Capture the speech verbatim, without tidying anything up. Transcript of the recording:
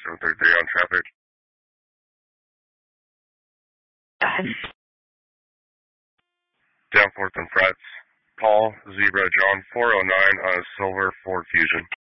seven thirty-three on traffic. Down fourth and Frets. Paul, Zebra, John, four oh nine on a silver Ford Fusion.